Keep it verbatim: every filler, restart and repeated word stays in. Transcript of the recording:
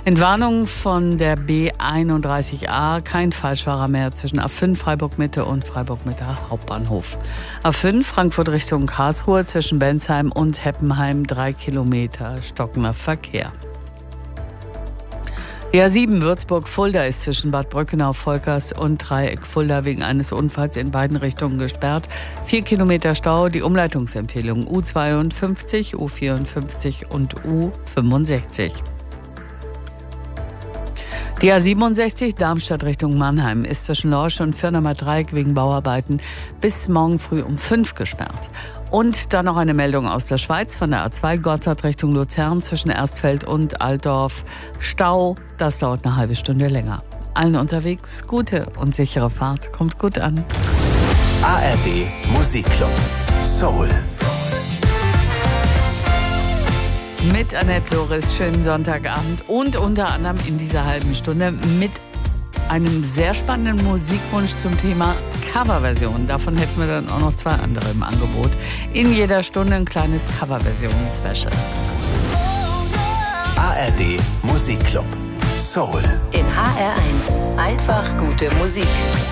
Entwarnung von der B einunddreißig A, kein Falschfahrer mehr zwischen A fünf Freiburg-Mitte und Freiburg-Mitte Hauptbahnhof. A fünf Frankfurt Richtung Karlsruhe zwischen Bensheim und Heppenheim, drei Kilometer stockender Verkehr. Die A sieben Würzburg-Fulda ist zwischen Bad Brückenau-Volkers und Dreieck Fulda wegen eines Unfalls in beiden Richtungen gesperrt. Vier Kilometer Stau, die Umleitungsempfehlung U zweiundfünfzig, U vierundfünfzig und U fünfundsechzig. Die A siebenundsechzig Darmstadt Richtung Mannheim ist zwischen Lorsch und Firnamer Dreieck wegen Bauarbeiten bis morgen früh um fünf gesperrt. Und dann noch eine Meldung aus der Schweiz von der A zwei Gotthard Richtung Luzern zwischen Erstfeld und Altdorf. Stau, das dauert eine halbe Stunde länger. Allen unterwegs gute und sichere Fahrt, kommt gut an. A R D Musikclub Soul. Mit Annette Loris, schönen Sonntagabend und unter anderem in dieser halben Stunde mit einem sehr spannenden Musikwunsch zum Thema Coverversion. Davon hätten wir dann auch noch zwei andere im Angebot. In jeder Stunde ein kleines Coverversion-Special. A R D Musikclub Soul. In H R eins. Einfach gute Musik.